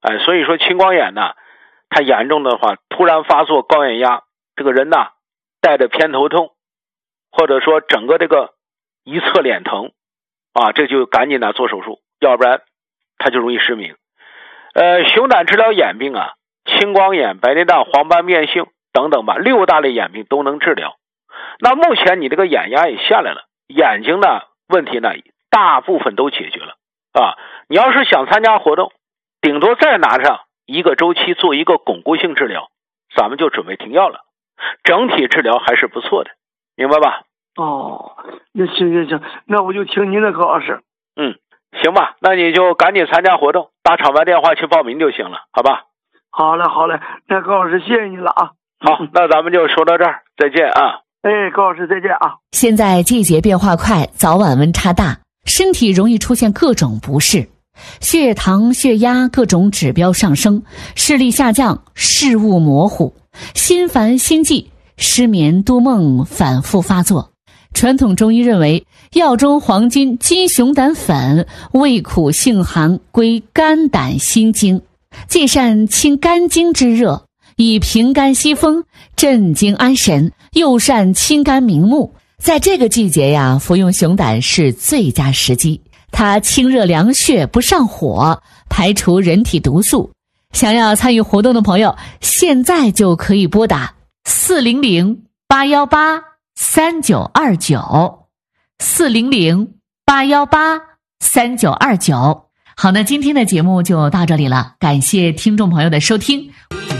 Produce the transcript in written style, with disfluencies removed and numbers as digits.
所以说青光眼呢，它严重的话突然发作高眼压，这个人呢带着偏头痛，或者说整个这个一侧脸疼这就赶紧做手术，要不然它就容易失明。熊胆治疗眼病青光眼、白内障、黄斑变性等等吧，6大类眼病都能治疗。那目前你这个眼压也下来了，眼睛呢问题呢大部分都解决了你要是想参加活动，顶多再拿上1个周期做一个巩固性治疗，咱们就准备停药了。整体治疗还是不错的，明白吧？ 那行，那我就听您的，高老师。 行吧，那你就赶紧参加活动，打场外电话去报名就行了，好吧？ 好嘞，那高老师谢谢你了好，那咱们就说到这儿，再见高老师再见现在季节变化快，早晚温差大，身体容易出现各种不适，血糖、血压各种指标上升，视力下降，视物模糊，心烦心悸，失眠多梦反复发作。传统中医认为，药中黄金金熊胆粉味苦性寒，归肝胆心经，既善清肝经之热，以平肝息风，镇惊安神，又善清肝明目。在这个季节呀，服用熊胆是最佳时机。它清热凉血，不上火，排除人体毒素。想要参与活动的朋友，现在就可以拨打400-818-3929，400-818-3929。好，那今天的节目就到这里了，感谢听众朋友的收听。